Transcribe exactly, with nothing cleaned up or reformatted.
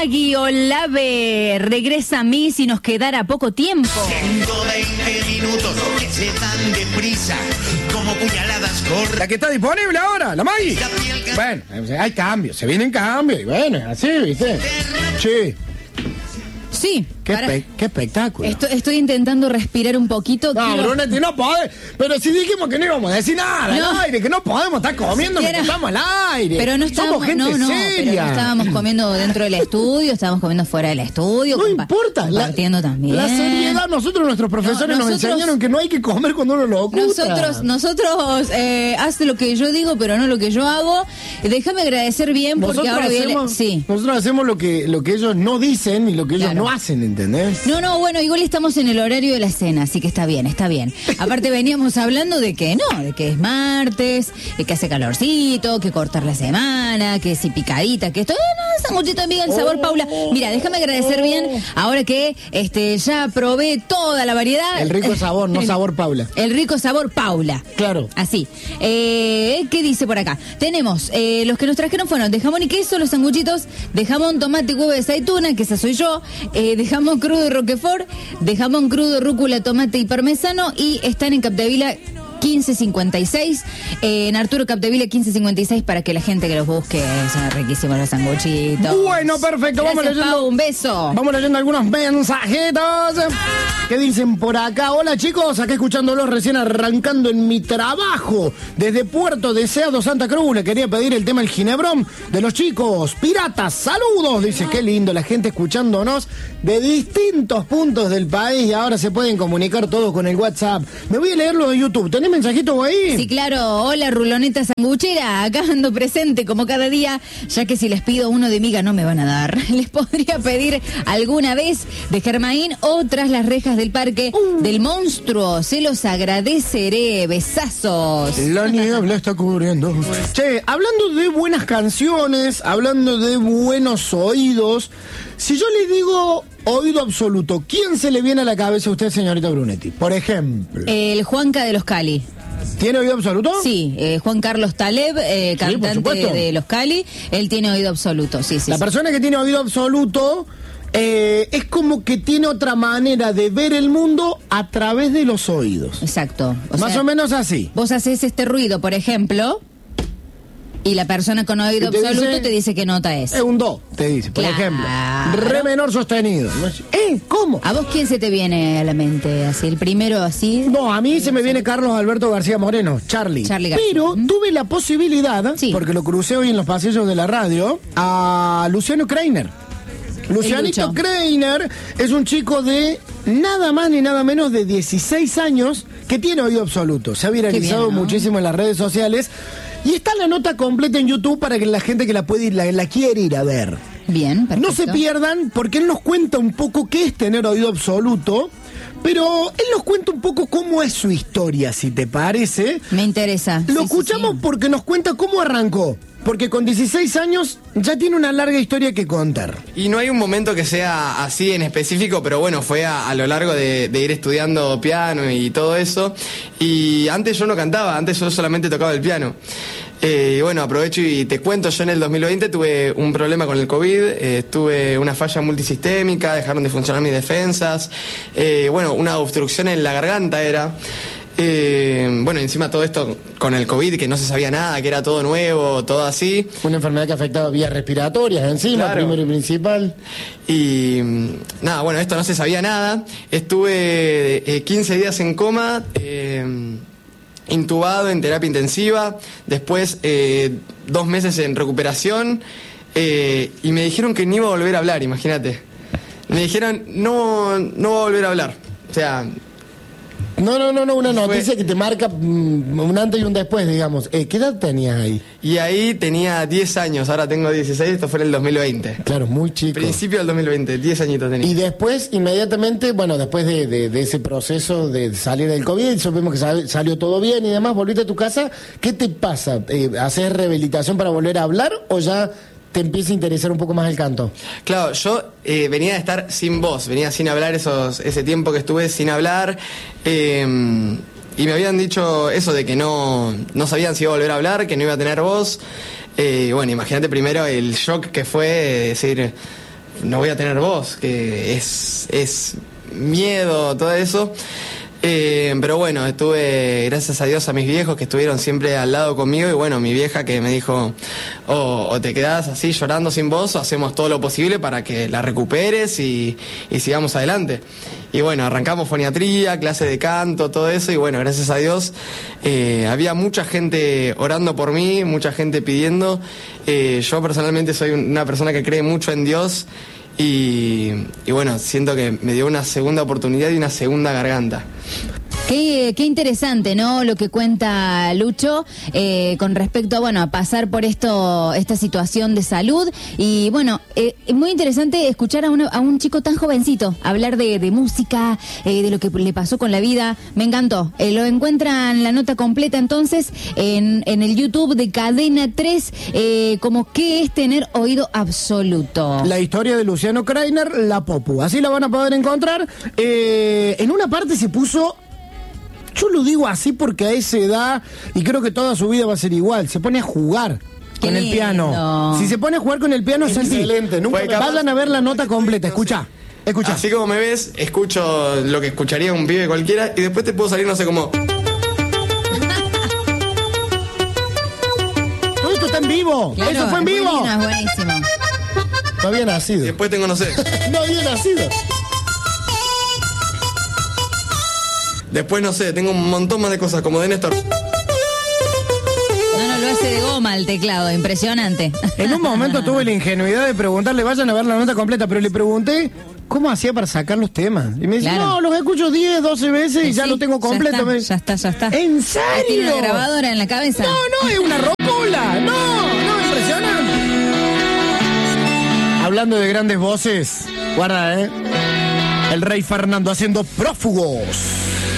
Maggie Olave, regresa a mí si nos quedara poco tiempo. ciento veinte minutos que se dan deprisa como puñaladas cortas. La que está disponible ahora, la Maggie. Bueno, hay cambios, se vienen cambios y bueno, así, ¿viste? Sí. Sí. Qué, para... espe- qué espectáculo. Estoy, estoy intentando respirar un poquito. No, quiero... Brunetti, no podés. Pero si dijimos que no íbamos a decir nada No. al aire, que no podemos estar comiendo Siquiera... mientras estamos al aire. Pero no estábamos, Somos gente no, no, seria. pero no estábamos comiendo dentro del estudio, estábamos comiendo fuera del estudio. No compa- importa. Compartiendo la, también. La seriedad, nosotros, nuestros profesores, No, nosotros- nos enseñaron que no hay que comer cuando uno lo oculta. Nosotros, nosotros eh, hace lo que yo digo, pero no lo que yo hago. Déjame agradecer bien porque Nosotros ahora viene. hacemos, Sí. nosotros hacemos lo que, lo que ellos no dicen y lo que ellos Claro. no hacen, ¿entendés? No, no, bueno, igual estamos en el horario de la cena, así que está bien, está bien. Aparte veníamos hablando de que no, de que es martes, de que hace calorcito, que cortar la semana, que si picadita, que esto, eh, no, sanguchito amiga, el sabor, Paula. Mira, déjame agradecer bien, ahora que este ya probé toda la variedad. El rico sabor, no sabor Paula. El rico sabor Paula. Claro. Así. Eh, ¿Qué dice por acá? Tenemos, eh, los que nos trajeron fueron de jamón y queso, los sanguchitos, de jamón, tomate, huevo de aceituna, que esa soy yo, eh, de jamón crudo y roquefort, de jamón crudo, rúcula, tomate y parmesano, y están en Capdevila quince cincuenta y seis, eh, en Arturo Capdevila quince cincuenta y seis, para que la gente que los busque, son riquísimos los sanguchitos. Bueno, perfecto, vamos Gracias, leyendo. Pau, un beso. Vamos leyendo algunos mensajitos. ¿Qué dicen por acá? Hola chicos, acá escuchándolos recién arrancando en mi trabajo. Desde Puerto Deseado, Santa Cruz, le quería pedir el tema El Ginebrón de los chicos. Piratas, saludos. Dice, qué lindo la gente escuchándonos de distintos puntos del país y ahora se pueden comunicar todos con el WhatsApp. Me voy a leerlo de YouTube. ¿Tenés mensajitos ahí? Sí, claro. Hola, Ruloneta Sanguchera. Acá ando presente como cada día, ya que si les pido uno de miga no me van a dar. Les podría pedir alguna vez de Germain o Tras las rejas del parque uh. del monstruo. Se los agradeceré. Besazos. La niebla está cubriendo. Che, hablando de buenas canciones, hablando de buenos oídos, si yo le digo oído absoluto, ¿quién se le viene a la cabeza a usted, señorita Brunetti? Por ejemplo. El Juanca de los Cali. ¿Tiene oído absoluto? Sí, eh, Juan Carlos Taleb, eh, Sí, cantante de, de los Cali, él tiene oído absoluto, sí, sí. La sí. persona que tiene oído absoluto eh, es como que tiene otra manera de ver el mundo a través de los oídos. Exacto. O Más sea, o menos así. Vos haces este ruido, por ejemplo, y la persona con oído Y te absoluto dice- te dice qué nota es. Es un do, te dice, por Claro. ejemplo. Re menor sostenido. ¿Eh? ¿Cómo? ¿A vos quién se te viene a la mente? Así, el primero así. No, a mí se me viene Carlos Alberto García Moreno, Charlie. Charlie García. Pero ¿Mm? tuve la posibilidad, Sí. porque lo crucé hoy en los pasillos de la radio, a Luciano Kreiner. Lucianito Lucho. Kreiner es un chico de nada más ni nada menos de dieciséis años que tiene oído absoluto. Se ha viralizado bien, ¿no? muchísimo en las redes sociales y está la nota completa en YouTube para que la gente que la puede ir, la, la quiere ir a ver. Bien, perfecto. No se pierdan, porque él nos cuenta un poco qué es tener oído absoluto, pero él nos cuenta un poco cómo es su historia, si te parece. Me interesa. Lo Sí, sí, escuchamos sí. porque nos cuenta cómo arrancó. Porque con dieciséis años ya tiene una larga historia que contar. Y no hay un momento que sea así en específico, pero bueno, fue a, a lo largo de, de ir estudiando piano y todo eso. Y antes yo no cantaba, antes yo solamente tocaba el piano. Eh, y bueno, aprovecho y te cuento, yo en el dos mil veinte tuve un problema con el COVID, eh, tuve una falla multisistémica, dejaron de funcionar mis defensas, eh, bueno, una obstrucción en la garganta era... Eh, bueno, encima todo esto con el COVID, que no se sabía nada, que era todo nuevo, todo así. Una enfermedad que afectaba vías respiratorias encima, Claro. primero y principal. Y mm, nada, bueno, esto no se sabía nada. Estuve eh, quince días en coma, eh, intubado en terapia intensiva, después eh, dos meses en recuperación, eh, y me dijeron que no iba a volver a hablar, imagínate. Me dijeron, no, no va a volver a hablar. O sea... No, no, no, no, una Fue- noticia que te marca mm, un antes y un después, digamos. Eh, ¿Qué edad tenías ahí? Y ahí tenía diez años, ahora tengo dieciséis, esto fue en el dos mil veinte. Claro, muy chico. Principio del dos mil veinte, diez añitos tenía. Y después, inmediatamente, bueno, después de, de- de ese proceso de salir del COVID, supimos que sal- salió todo bien y demás, volviste a tu casa, ¿qué te pasa? Eh, ¿Haces rehabilitación para volver a hablar o ya te empieza a interesar un poco más el canto? Claro, yo eh, venía de estar sin voz, venía sin hablar esos, ese tiempo que estuve sin hablar, eh, y me habían dicho eso de que no, no sabían si iba a volver a hablar, que no iba a tener voz. Eh, bueno, imagínate primero el shock que fue, eh, decir, no voy a tener voz, que es, es miedo, todo eso. Eh, pero bueno, estuve, gracias a Dios, a mis viejos que estuvieron siempre al lado conmigo, y bueno, mi vieja que me dijo, oh, o te quedás así llorando sin voz, o hacemos todo lo posible para que la recuperes y, y sigamos adelante. Y bueno, arrancamos foniatría, clase de canto, todo eso, y bueno, gracias a Dios eh, había mucha gente orando por mí, mucha gente pidiendo. Eh, yo personalmente soy una persona que cree mucho en Dios. Y, y bueno, siento que me dio una segunda oportunidad y una segunda garganta. Qué, qué interesante, ¿no? Lo que cuenta Lucho eh, con respecto a, bueno, a pasar por esto, esta situación de salud. Y bueno, eh, es muy interesante escuchar a, uno, a un chico tan jovencito hablar de, de música, eh, de lo que le pasó con la vida. Me encantó. Eh, lo encuentran la nota completa entonces en, en el YouTube de Cadena tres, eh, como ¿qué es tener oído absoluto? La historia de Luciano Kreiner, La Popu. Así la van a poder encontrar. Eh, en una parte se puso... Yo lo digo así porque a esa edad, y creo que toda su vida va a ser igual, se pone a jugar Qué con el lindo. piano. Si se pone a jugar con el piano es así. Excelente, nunca Fue me- capaz- Vayan a ver la nota completa, escucha, escucha. Así como me ves, escucho lo que escucharía un pibe cualquiera, y después te puedo salir, no sé cómo. Todo esto está en vivo, Claro, eso fue en muy vivo. lindo, es buenísimo. No había Y nacido. después tengo, no sé. No había nacido. Después, no sé, tengo un montón más de cosas, como de Néstor. No, no, lo hace de goma el teclado, impresionante. En un momento tuve la ingenuidad de preguntarle, vayan a ver la nota completa, pero le pregunté cómo hacía para sacar los temas. Y me dice, Claro. no, los escucho diez, doce veces y ya Sí, lo tengo completo. Ya Me- está, ya está, ya está. ¿En ¿Tiene serio? una grabadora en la cabeza? No, no, es una rocola. No, no, impresionante. Hablando de grandes voces, guarda, ¿eh? El rey Fernando haciendo Prófugos.